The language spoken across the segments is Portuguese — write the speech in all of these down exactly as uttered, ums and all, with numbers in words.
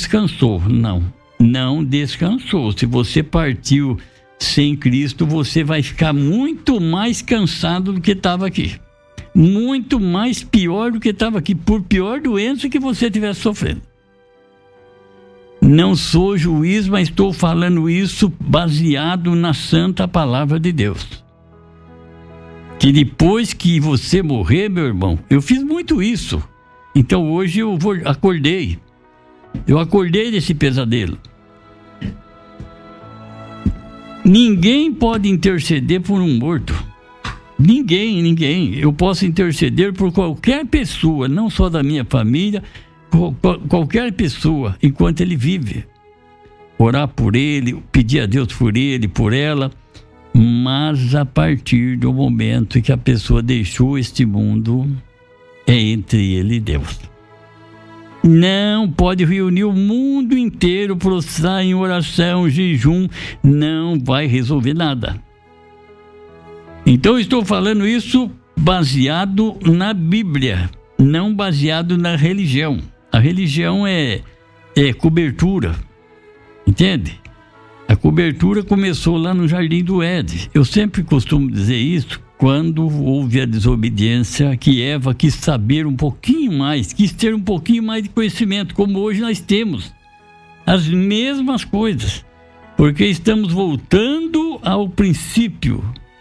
descansou. Não, não descansou. Se você partiu sem Cristo, você vai ficar muito mais cansado do que estava aqui. Muito mais pior do que estava aqui, por pior doença que você estivesse sofrendo. Não sou juiz, mas estou falando isso baseado na santa palavra de Deus. Que depois que você morrer, meu irmão, eu fiz muito isso. Então hoje eu vou, acordei. Eu acordei desse pesadelo. Ninguém pode interceder por um morto. Ninguém, ninguém. Eu posso interceder por qualquer pessoa, não só da minha família, qualquer pessoa, enquanto ele vive. Orar por ele, pedir a Deus por ele, por ela. Mas a partir do momento que a pessoa deixou este mundo, é entre ele e Deus. Não pode reunir o mundo inteiro, prostrar em oração, jejum, não vai resolver nada. Então estou falando isso baseado na Bíblia, não baseado na religião. A religião é, é cobertura, entende? A cobertura começou lá no Jardim do Éden. Eu sempre costumo dizer isso quando houve a desobediência, que Eva quis saber um pouquinho mais, quis ter um pouquinho mais de conhecimento, como hoje nós temos. As mesmas coisas, porque estamos voltando ao princípio.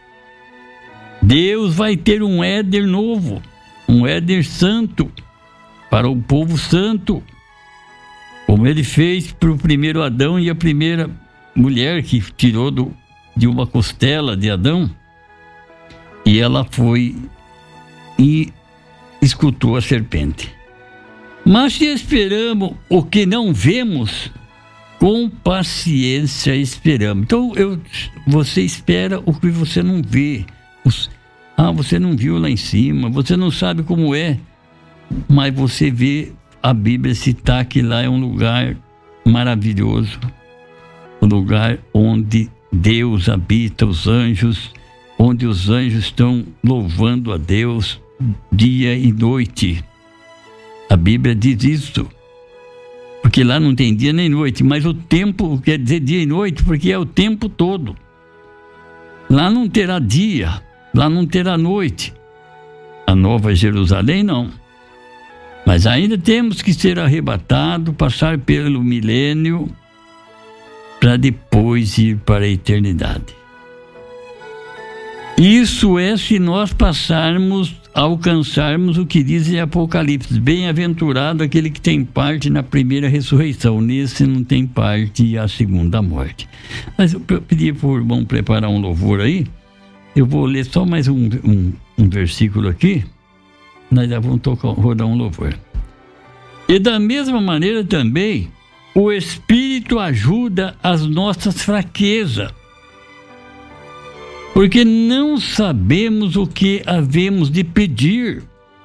Deus vai ter um Éden novo, um Éden santo, para o povo santo, como ele fez para o primeiro Adão e a primeira mulher que tirou do, de uma costela de Adão, e ela foi e escutou a serpente. Mas se esperamos o que não vemos, com paciência esperamos. Então eu, você espera o que você não vê. Os, ah, você não viu lá em cima, você não sabe como é, mas você vê a Bíblia citar que lá é um lugar maravilhoso, um lugar onde Deus habita, os anjos, onde os anjos estão louvando a Deus dia e noite. A Bíblia diz isso, porque lá não tem dia nem noite, mas o tempo quer dizer dia e noite, porque é o tempo todo. Lá não terá dia, lá não terá noite. A Nova Jerusalém não. Mas ainda temos que ser arrebatados, passar pelo milênio, para depois ir para a eternidade. Isso é se nós passarmos, alcançarmos o que diz em Apocalipse. Bem-aventurado aquele que tem parte na primeira ressurreição. Nesse não tem parte a segunda morte. Mas eu pedi para o irmão preparar um louvor aí. Eu vou ler só mais um, um, um versículo aqui. Nós já vamos tocar, rodar um louvor. E da mesma maneira também, o Espírito ajuda as nossas fraquezas. Porque não sabemos o que havemos de pedir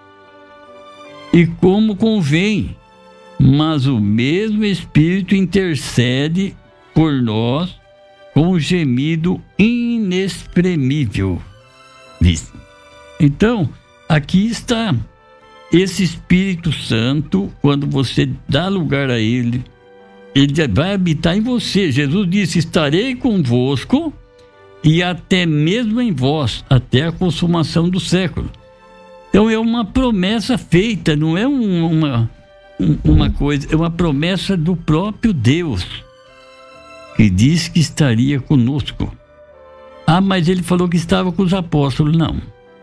e como convém, mas o mesmo Espírito intercede por nós com gemido inexprimível. Então, aqui está esse Espírito Santo, quando você dá lugar a Ele, Ele vai habitar em você. Jesus disse, estarei convosco e até mesmo em vós, até a consumação do século. Então é uma promessa feita, não é um, uma, um, uma coisa, é uma promessa do próprio Deus, que diz que estaria conosco. Ah, mas ele falou que estava com os apóstolos. Não.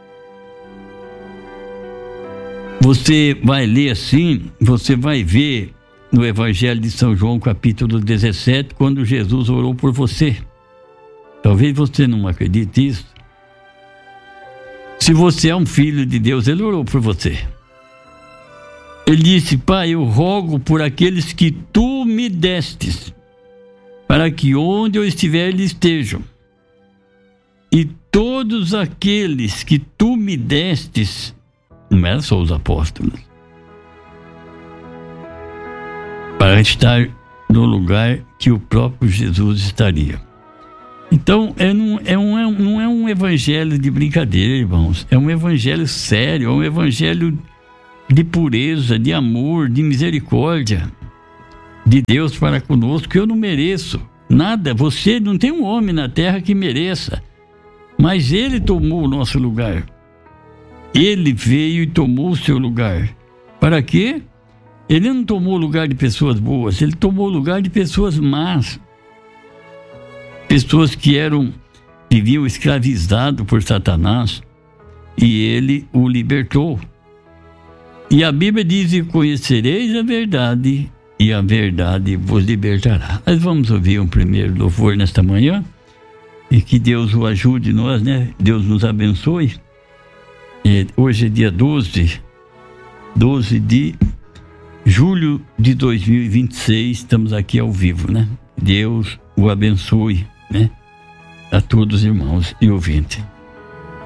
Você vai ler assim, você vai ver no Evangelho de São João, capítulo dezessete, quando Jesus orou por você. Talvez você não acredite nisso. Se você é um filho de Deus, Ele orou por você. Ele disse, Pai, eu rogo por aqueles que Tu me destes, para que onde eu estiver, eles estejam. E todos aqueles que Tu me destes, não eram só os apóstolos, para estar no lugar que o próprio Jesus estaria. Então, é um, é um, não é um evangelho de brincadeira, irmãos. É um evangelho sério, é um evangelho de pureza, de amor, de misericórdia. de Deus para conosco, que eu não mereço nada. Você não tem um homem na terra que mereça, mas ele tomou o nosso lugar. Ele veio e tomou o seu lugar. Para quê? Ele não tomou o lugar de pessoas boas, ele tomou o lugar de pessoas más. Pessoas que eram, viviam escravizados por Satanás, e ele o libertou. E a Bíblia diz: e conhecereis a verdade, e a verdade vos libertará. Nós vamos ouvir um primeiro louvor nesta manhã, e que Deus o ajude nós, né? Deus nos abençoe. E hoje é dia doze, doze de julho de dois mil e vinte e seis, estamos aqui ao vivo, né? Deus o abençoe, né? A todos os irmãos e ouvintes.